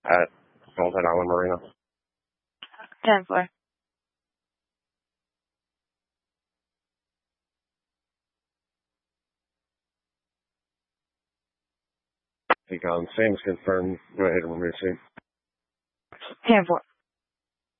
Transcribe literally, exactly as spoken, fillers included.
at Sunset Island Marina. ten four. Take on same is confirmed. Go ahead and remove scene. ten four.